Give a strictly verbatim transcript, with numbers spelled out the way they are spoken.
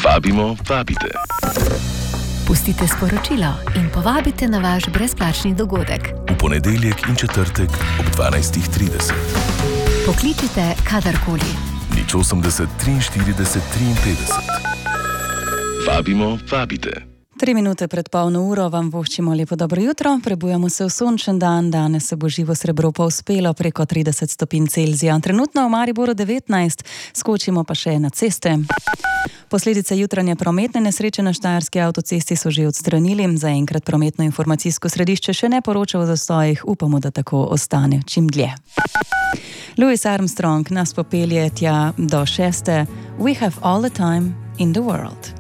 Vabimo, vabite. Pustite sporočilo in povabite na vaš brezplačni dogodek. V ponedeljek in četrtek ob dvanajst trideset. Pokličite kadarkoli. nič osemdeset, triinštirideset, triinpetdeset. Vabimo, vabite. Tri minute pred polno uro vam voščimo lepo dobro jutro. Prebujamo se v sončen dan, danes se bo živo srebro povzpelo preko trideset stopinj Celzija. Trenutno v Mariboru devetnajst, skočimo pa še na ceste. Posledice jutranje prometne nesreče na Štajerski avtocesti so že odstranili. Zaenkrat prometno-informacijsko središče še ne poroča o zastojih, upamo, da tako ostane čim dlje. Louis Armstrong nas popelje tja do šeste. We have all the time in the world.